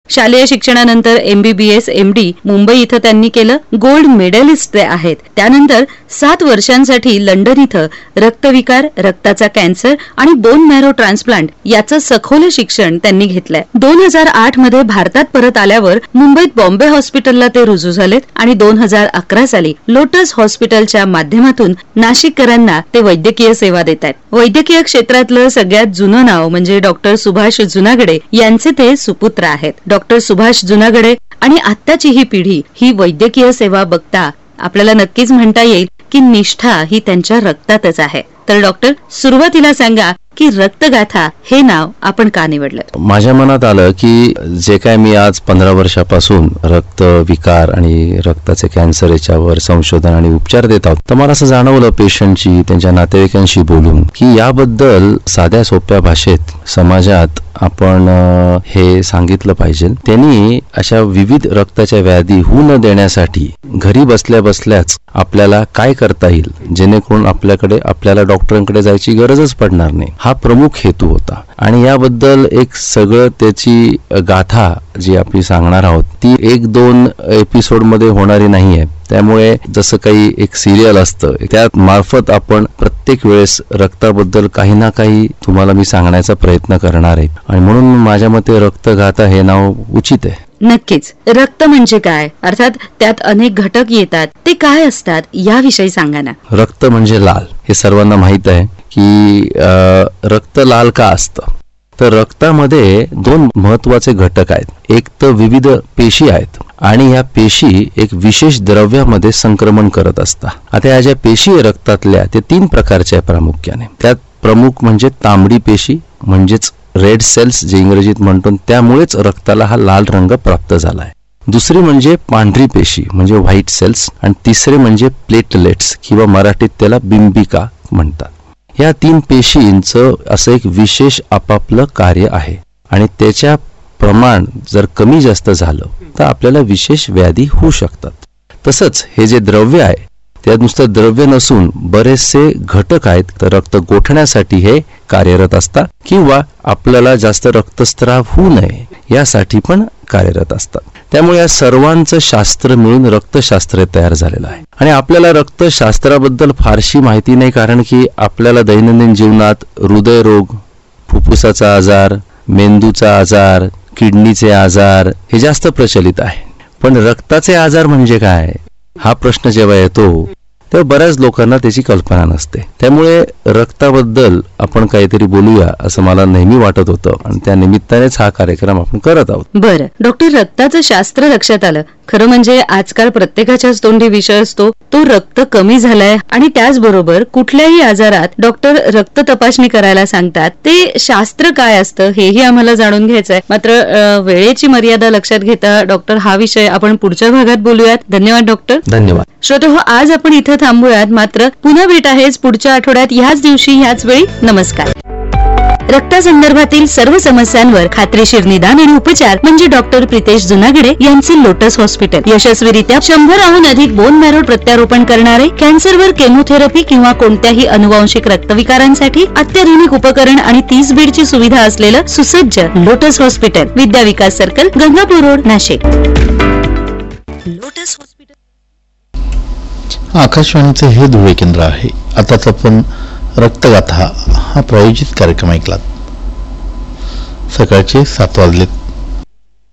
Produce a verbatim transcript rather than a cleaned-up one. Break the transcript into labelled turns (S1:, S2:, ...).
S1: शालेय शिक्षणानंतर MBBS MD Mumbai इथं त्यांनी केलं. गोल्ड मेडलिस्ट ते आहेत. त्यानंतर सात वर्षांसाठी लंडन इथं रक्तविकार, रक्ताचा कॅन्सर आणि बोन मॅरो ट्रान्सप्लांट याचं सखोल शिक्षण त्यांनी घेतलंय. दोन हजार आठ मध्ये भारतात परत आल्यावर मुंबईत बॉम्बे हॉस्पिटलला ते रुजू झालेत आणि दोन हजार अकरा साली लोटस हॉस्पिटलच्या माध्यमातून नाशिककरांना ते वैद्यकीय सेवा देत आहेत. वैद्यकीय क्षेत्रातलं सगळ्यात जुनं नाव म्हणजे डॉक्टर सुभाष जुनागडे यांचे ते सुपुत्र आहेत. डॉक्टर सुभाष जुनागडे आणि आत्ताची ही पिढी ही वैद्यकीय सेवा बघता आपल्याला नक्कीच म्हणता येईल की निष्ठा ही त्यांच्या रक्तातच आहे. तर डॉक्टर, सुरुवातीला सांगा की रक्तगाथा हे नाव आपण का निवडलं?
S2: माझ्या मनात आलं की जे काय मी आज पंधरा वर्षापासून रक्त विकार आणि रक्ताचे कॅन्सर याच्यावर संशोधन आणि उपचार देत आहोत, तर मला असं जाणवलं पेशंटशी, त्यांच्या नातेवाईकांशी बोलून की याबद्दल साध्या सोप्या भाषेत समाजात आपण हे सांगितलं पाहिजे. त्यांनी अशा विविध रक्ताच्या व्याधी होऊ न देण्यासाठी घरी बसल्या बसल्याच आपल्याला काय करता येईल जेणेकरून आपल्याकडे आपल्याला डॉक्टरांकडे जायची गरजच पडणार नाही, हा प्रमुख हेतू होता. आणि याबद्दल एक सगळं त्याची गाथा जी आपण सांगणार आहोत ती एक दोन एपिसोड मध्ये होणारी नाहीये. त्यामुळे जसं काही एक सिरियल असतं त्या मार्फत आपण प्रत्येक वेळेस रक्ताबद्दल काही ना काही तुम्हाला मी सांगण्याचा प्रयत्न करणार आहे आणि म्हणून माझ्या मते रक्तगाथा हे नाव उचित आहे.
S1: नक्कीच. रक्त म्हणजे काय, अर्थात त्यात अनेक घटक येतात, ते काय असतात याविषयी सांगा ना.
S2: रक्त म्हणजे लाल, हे सर्वांना माहित आहे की रक्त लाल का असतं. तर रक्तामध्ये दोन महत्वाचे घटक आहेत. एक तर विविध पेशी आहेत आणि या पेशी एक विशेष द्रव्यामध्ये संक्रमण करत असतात. आता या ज्या पेशी आहे रक्तातल्या ते तीन प्रकारच्या आहे प्रामुख्याने. त्यात प्रमुख म्हणजे तांबडी पेशी म्हणजेच रेड सेल्स जे इंग्रजीत म्हणतो, त्यामुळेच रक्ताला हा लाल रंग प्राप्त झाला आहे. दुसरी म्हणजे पांढरी पेशी म्हणजे व्हाईट सेल्स आणि तिसरे म्हणजे प्लेटलेट्स किंवा मराठीत त्याला बिंबिका म्हणतात. या तीन पेशींचं असं एक विशेष आपापलं कार्य आहे आणि त्याच्या प्रमाण जर कमी जास्त झालं तर आपल्याला विशेष व्याधी होऊ शकतात. तसंच हे जे द्रव्य आहे त्यात नुसतं द्रव्य नसून बरेचसे घटक आहेत. तर रक्त गोठण्यासाठी हे कार्यरत असतात किंवा आपल्याला जास्त रक्तस्राव होऊ नये यासाठी पण कार्यरत असतात. त्यामुळे या सर्वांचं शास्त्र मिळून रक्तशास्त्र तयार झालेलं आहे. आणि आपल्याला रक्तशास्त्राबद्दल फारशी माहिती नाही, कारण की आपल्याला दैनंदिन जीवनात हृदयरोग, फुफ्फुसाचा आजार, मेंदूचा आजार, किडनीचे आजार हे जास्त प्रचलित आहे. पण रक्ताचे आजार म्हणजे काय हा प्रश्न जेव्हा येतो तेव्हा बऱ्याच लोकांना त्याची कल्पना नसते. त्यामुळे रक्ताबद्दल आपण काहीतरी बोलूया असं मला नेहमी वाटत होतं आणि त्या निमित्तानेच हा कार्यक्रम आपण करत आहोत.
S1: बरं डॉक्टर, रक्ताचं शास्त्र लक्षात आलं. खरं म्हणजे आजकाल प्रत्येकाच्याच तोंडी विषय असतो तो रक्त कमी झालाय आणि त्याचबरोबर कुठल्याही आजारात डॉक्टर रक्त तपासणी करायला सांगतात. ते शास्त्र काय असतं हेही आम्हाला जाणून घ्यायचंय. मात्र वेळेची मर्यादा लक्षात घेता डॉक्टर हा विषय आपण पुढच्या भागात बोलूयात. धन्यवाद डॉक्टर.
S2: धन्यवाद.
S1: श्रोते हो, आज आपण इथं थांबूयात. मात्र पुन्हा भेट आहेच पुढच्या आठवड्यात ह्याच दिवशी ह्याच वेळी. नमस्कार. रक्तासंदर्भातील सर्व समस्यांवर खात्रीशीर निदान आणि उपचार म्हणजे डॉक्टर प्रितेश जुनागडे यांचे लोटस हॉस्पिटल. यशस्वीरित्या शंभराहून अधिक बोन मॅरो प्रत्यारोपण करणारे, कॅन्सरवर केमोथेरपी किंवा कोणत्याही अनुवांशिक रक्तविकारांसाठी अत्याधुनिक उपकरण आणि तीस बेडची सुविधा असलेलं सुसज्ज लोटस हॉस्पिटल, विद्या विकास circle, Gangapur road, Nashik. Lotus hospital
S3: आकाशवाणीचे हे धुळे केंद्र आहे. आताच आपण रक्तगाथा हा प्रायोजित कार्यक्रम ऐकलात. सकाळचे सात वाजलेत.